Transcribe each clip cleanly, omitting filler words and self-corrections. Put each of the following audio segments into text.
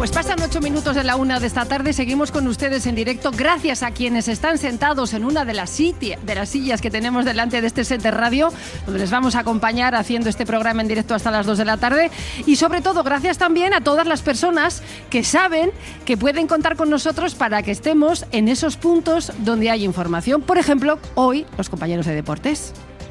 Pues pasan 8 minutos de la 1 de esta tarde, seguimos con ustedes en directo, gracias a quienes están sentados en una de las sillas que tenemos delante de este set de radio, donde les vamos a acompañar haciendo este programa en directo hasta las 2 de la tarde, y sobre todo gracias también a todas las personas que saben que pueden contar con nosotros para que estemos en esos puntos donde hay información. Por ejemplo, hoy los compañeros de deportes.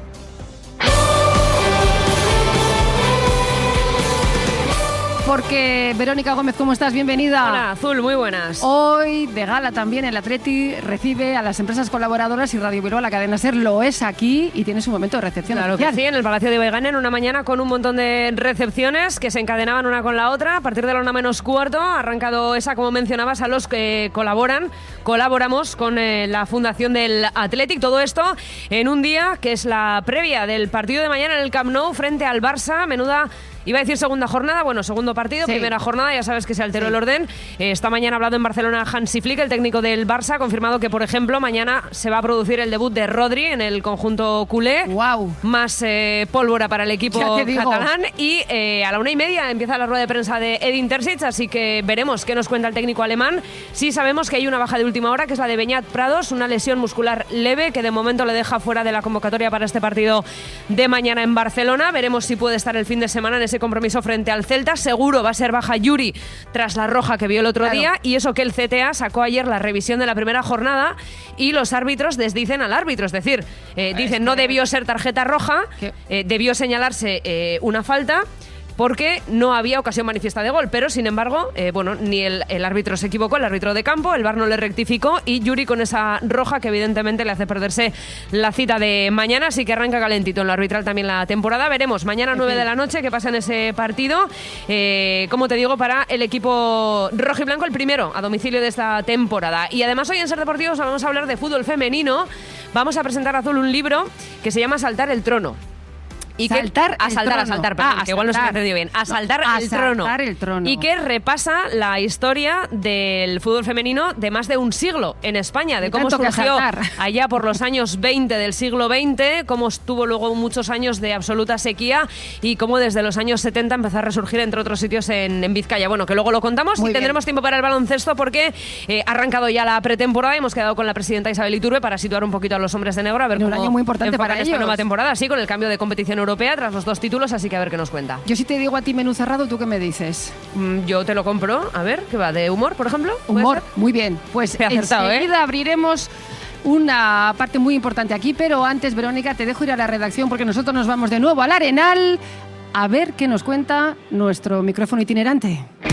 Porque, Verónica Gómez, ¿cómo estás? Bienvenida. Hola, Azul, muy buenas. Hoy, de gala también, el Atleti recibe a las empresas colaboradoras y Radio Bilbao, la cadena SER, lo es aquí y tiene su momento de recepción Claro oficial. que sí, en el Palacio de Ibaigane, en una mañana con un montón de recepciones que se encadenaban una con la otra. A partir de la 1:45 ha arrancado esa, como mencionabas, a los que colaboramos con la fundación del Athletic. Todo esto en un día que es la previa del partido de mañana en el Camp Nou frente al Barça. Menuda... Iba a decir segunda jornada, bueno, segundo partido, sí. Primera jornada, ya sabes que se alteró el orden. Esta mañana ha hablado en Barcelona Hansi Flick, el técnico del Barça, ha confirmado que, por ejemplo, mañana se va a producir el debut de Rodri en el conjunto culé. ¡Wow! Más pólvora para el equipo catalán. Y a la 1:30 empieza la rueda de prensa de Edin Terzic, así que veremos qué nos cuenta el técnico alemán. Sí sabemos que hay una baja de última hora, que es la de Beñat Prados, una lesión muscular leve que de momento le deja fuera de la convocatoria para este partido de mañana en Barcelona. Veremos si puede estar el fin de semana en ese compromiso frente al Celta. Seguro va a ser baja Yuri tras la roja que vio el otro día, y eso que el CTA sacó ayer la revisión de la primera jornada y los árbitros desdicen al árbitro, es decir, dicen no debió ser tarjeta roja, debió señalarse una falta porque no había ocasión manifiesta de gol, pero sin embargo, ni el árbitro se equivocó, el árbitro de campo, el VAR no le rectificó y Yuri con esa roja que evidentemente le hace perderse la cita de mañana, así que arranca calentito en lo arbitral también la temporada. Veremos mañana 9 de la noche qué pasa en ese partido, como te digo, para el equipo rojiblanco, el primero a domicilio de esta temporada. Y además hoy en Ser Deportivos vamos a hablar de fútbol femenino. Vamos a presentar a Azul un libro que se llama Saltar el Trono. Y Saltar que igual no se me ha entendido bien. Asaltar el trono. Y que repasa la historia del fútbol femenino de más de un siglo en España, de cómo surgió allá por los años 20 del siglo XX, cómo estuvo luego muchos años de absoluta sequía y cómo desde los años 70 empezó a resurgir entre otros sitios en Vizcaya. Bueno, que luego lo contamos. Muy y tendremos tiempo para el baloncesto porque ha arrancado ya la pretemporada y hemos quedado con la presidenta Isabel Iturbe para situar un poquito a los hombres de negro, a ver cómo un año muy importante para esta nueva temporada, sí, con el cambio de competición europea tras los 2 títulos, así que a ver qué nos cuenta. Yo si te digo a ti menú cerrado, ¿tú qué me dices? Yo te lo compro. A ver, ¿qué va? ¿De humor, por ejemplo? Humor, muy bien. Pues enseguida abriremos una parte muy importante aquí, pero antes, Verónica, te dejo ir a la redacción porque nosotros nos vamos de nuevo al Arenal a ver qué nos cuenta nuestro micrófono itinerante.